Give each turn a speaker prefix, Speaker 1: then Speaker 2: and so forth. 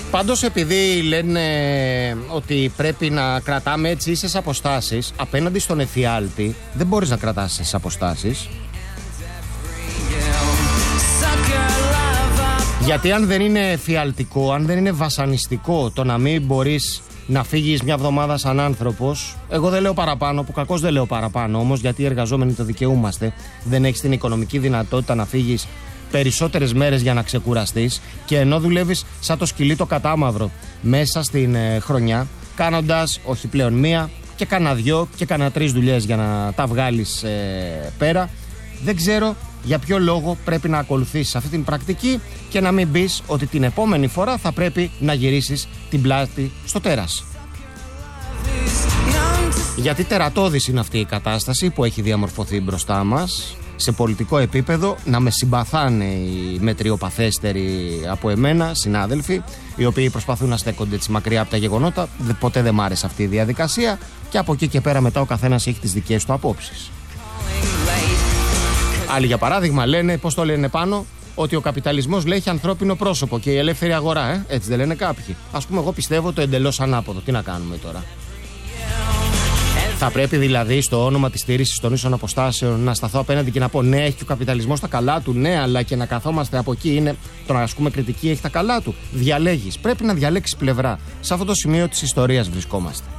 Speaker 1: Πάντως, επειδή λένε ότι πρέπει να κρατάμε έτσι ίσες αποστάσεις απέναντι στον εφιάλτη, δεν μπορείς να κρατάς ίσες αποστάσεις. Γιατί αν δεν είναι εφιαλτικό, αν δεν είναι βασανιστικό το να μην μπορείς να φύγεις μια εβδομάδα σαν άνθρωπος, εγώ δεν λέω παραπάνω, που κακώς δεν λέω παραπάνω όμως, γιατί οι εργαζόμενοι το δικαιούμαστε, δεν έχεις την οικονομική δυνατότητα να φύγεις περισσότερες μέρες για να ξεκουραστείς, και ενώ δουλεύεις σαν το σκυλί το κατάμαυρο μέσα στην χρονιά, κάνοντας όχι πλέον μία και κάνα δυο και κάνα τρεις δουλειές για να τα βγάλεις πέρα, δεν ξέρω για ποιο λόγο πρέπει να ακολουθήσεις αυτή την πρακτική και να μην πεις ότι την επόμενη φορά θα πρέπει να γυρίσεις την πλάτη στο τέρας. Γιατί τερατώδης είναι αυτή η κατάσταση που έχει διαμορφωθεί μπροστά μας. Σε πολιτικό επίπεδο, να με συμπαθάνε οι μετριοπαθέστεροι από εμένα συνάδελφοι, οι οποίοι προσπαθούν να στέκονται έτσι μακριά από τα γεγονότα. Ποτέ δεν μ' άρεσε αυτή η διαδικασία, και από εκεί και πέρα μετά ο καθένας έχει τις δικές του απόψεις. Άλλοι, για παράδειγμα, λένε, πώς το λένε πάνω, ότι ο καπιταλισμός, λέει, έχει ανθρώπινο πρόσωπο και η ελεύθερη αγορά, έτσι δεν λένε κάποιοι? Ας πούμε, εγώ πιστεύω το εντελώς ανάποδο. Τι να κάνουμε τώρα? Θα πρέπει δηλαδή στο όνομα της στήρησης των ίσων αποστάσεων να σταθώ απέναντι και να πω ναι, έχει ο καπιταλισμός τα καλά του, ναι, αλλά και να καθόμαστε από εκεί είναι το να ασκούμε κριτική, έχει τα καλά του? Διαλέγεις. Πρέπει να διαλέξεις πλευρά. Σε αυτό το σημείο της ιστορίας βρισκόμαστε.